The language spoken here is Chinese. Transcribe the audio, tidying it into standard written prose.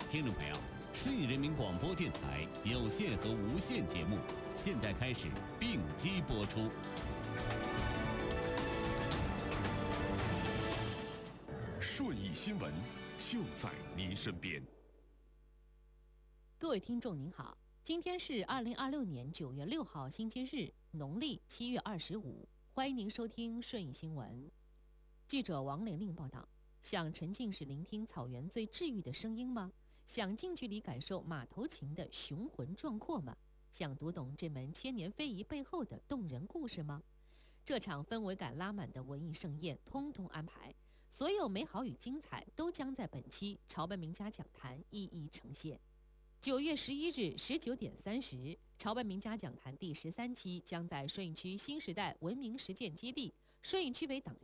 听众朋友，顺义人民广播电台有线和无线节目现在开始并机播出。 顺义新闻就在您身边。 各位听众您好，今天是2026年9月6号星期日，农历7月25，欢迎您收听顺义新闻。记者王玲玲报道：想沉浸式聆听草原最治愈的声音吗？想近距离感受马头琴的雄浑壮阔吗？想读懂这门千年非遗背后的动人故事吗？这场氛围感拉满的文艺盛宴通通安排，所有美好与精彩都将在本期潮班名家讲坛一一呈现。9月11日19点30，潮班名家讲坛第13期将在顺义区新时代文明实践基地、顺义区北党